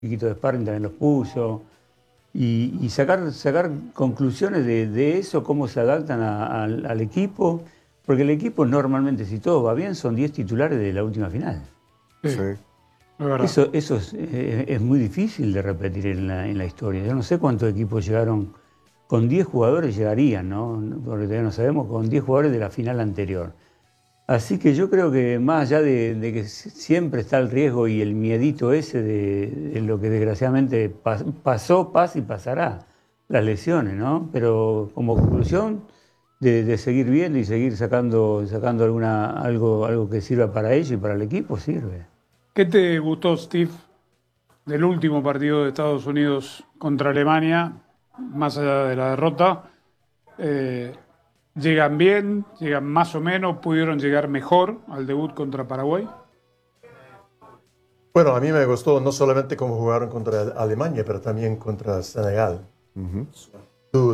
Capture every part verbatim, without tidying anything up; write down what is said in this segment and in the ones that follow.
chiquito de sparring también los puso. Y, y sacar, sacar conclusiones de, de eso, cómo se adaptan a, a, al equipo, porque el equipo normalmente, si todo va bien, son diez titulares de la última final. Sí, sí. Es eso eso es, es, es muy difícil de repetir en la, en la historia. Yo no sé cuántos equipos llegaron, con diez jugadores llegarían, ¿no? Porque todavía no sabemos, con diez jugadores de la final anterior. Así que yo creo que más allá de, de que siempre está el riesgo y el miedito ese de, de lo que desgraciadamente pas, pasó, pasa y pasará, las lesiones, ¿no? Pero como conclusión de, de seguir viendo y seguir sacando, sacando alguna, algo, algo que sirva para ellos y para el equipo, sirve. ¿Qué te gustó, Steve, del último partido de Estados Unidos contra Alemania, más allá de la derrota? Eh, ¿Llegan bien? ¿Llegan más o menos? ¿Pudieron llegar mejor al debut contra Paraguay? Bueno, a mí me gustó no solamente cómo jugaron contra Alemania, pero también contra Senegal. Uh-huh. Su actitud,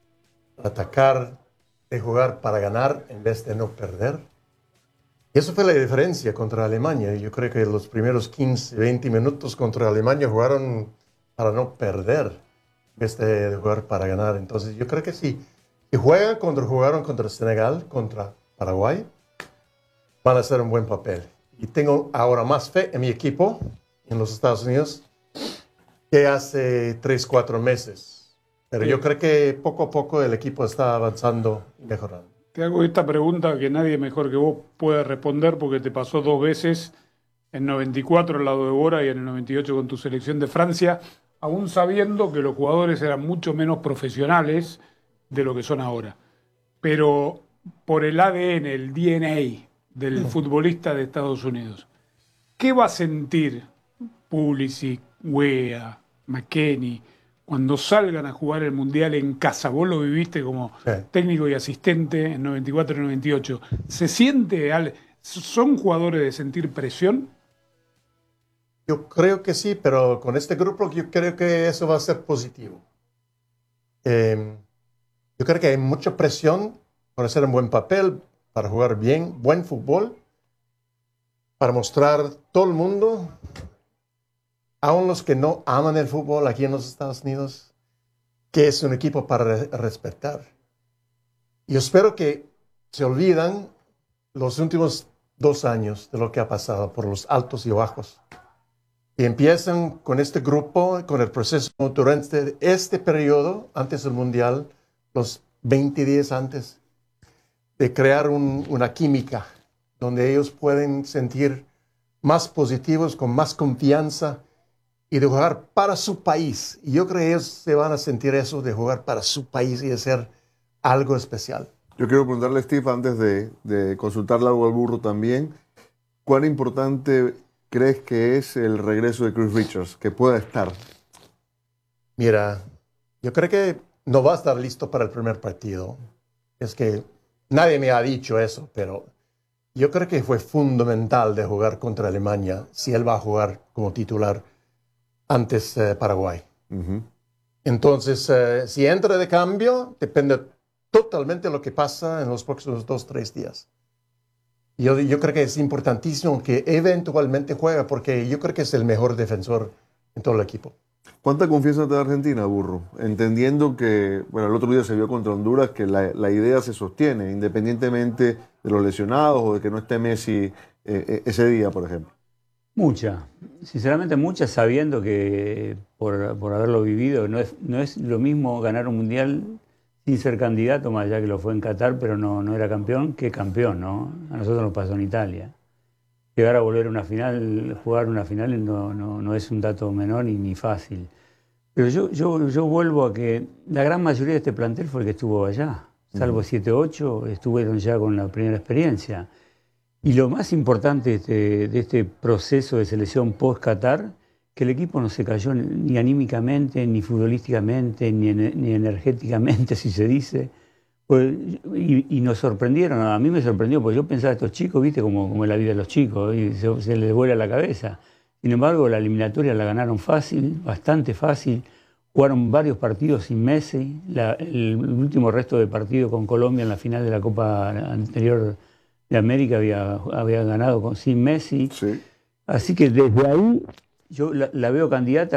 atacar, de jugar para ganar en vez de no perder. Y eso fue la diferencia contra Alemania. Yo creo que los primeros quince, veinte minutos contra Alemania jugaron para no perder en vez de, de jugar para ganar. Entonces yo creo que sí. Si juegan contra, jugaron contra Senegal, contra Paraguay, van a hacer un buen papel. Y tengo ahora más fe en mi equipo, en los Estados Unidos, que hace tres, cuatro meses. Pero sí, yo creo que poco a poco el equipo está avanzando y mejorando. Te hago esta pregunta que nadie mejor que vos puede responder porque te pasó dos veces, en noventa y cuatro al lado de Bora y en el noventa y ocho con tu selección de Francia, aún sabiendo que los jugadores eran mucho menos profesionales de lo que son ahora. Pero por el A D N, el D N A del futbolista de Estados Unidos, ¿qué va a sentir Pulisic, Weah, McKennie cuando salgan a jugar el Mundial en casa? Vos lo viviste como sí. técnico y asistente en noventa y cuatro y noventa y ocho. ¿Se siente, son jugadores de sentir presión? Yo creo que sí, pero con este grupo yo creo que eso va a ser positivo. Eh, Yo creo que hay mucha presión para hacer un buen papel, para jugar bien, buen fútbol, para mostrar a todo el mundo, aun los que no aman el fútbol aquí en los Estados Unidos, que es un equipo para re- respetar. Y yo espero que se olvidan los últimos dos años de lo que ha pasado por los altos y bajos. Y empiezan con este grupo, con el proceso durante este periodo, antes del Mundial, los veinte días antes, de crear un, una química donde ellos pueden sentir más positivos, con más confianza y de jugar para su país. Y yo creo que ellos se van a sentir eso de jugar para su país y de hacer algo especial. Yo quiero preguntarle a Steve, antes de, de consultarle algo al burro también, ¿cuán importante crees que es el regreso de Chris Richards, que pueda estar? Mira, yo creo que no va a estar listo para el primer partido. Es que nadie me ha dicho eso, pero yo creo que fue fundamental de jugar contra Alemania si él va a jugar como titular antes eh, Paraguay. Uh-huh. Entonces, eh, si entra de cambio, depende totalmente de lo que pasa en los próximos dos, tres días. Yo, yo creo que es importantísimo que eventualmente juegue, porque yo creo que es el mejor defensor en todo el equipo. ¿Cuánta confianza te da Argentina, burro? Entendiendo que, bueno, el otro día se vio contra Honduras que la, la idea se sostiene, independientemente de los lesionados o de que no esté Messi eh, ese día, por ejemplo. Mucha, sinceramente mucha, sabiendo que por, por haberlo vivido, no es, no es lo mismo ganar un mundial sin ser candidato, más allá que lo fue en Qatar, pero no, no era campeón, que campeón, ¿no? A nosotros nos pasó en Italia. Llegar a volver a una final, jugar una final no, no, no es un dato menor ni, ni fácil. Pero yo, yo, yo vuelvo a que la gran mayoría de este plantel fue el que estuvo allá, salvo siete ocho, estuvieron ya con la primera experiencia. Y lo más importante de este, de este proceso de selección post-Qatar, que el equipo no se cayó ni anímicamente, ni futbolísticamente, ni, ni energéticamente, si se dice. Pues, y, y nos sorprendieron, a mí me sorprendió, porque yo pensaba, estos chicos, viste, como, como es la vida de los chicos, y se, se les vuela la cabeza. Sin embargo, la eliminatoria la ganaron fácil, bastante fácil. Jugaron varios partidos sin Messi. La, el último resto de partido con Colombia en la final de la Copa anterior de América había, había ganado con, sin Messi. Sí. Así que desde ahí yo la, la veo candidata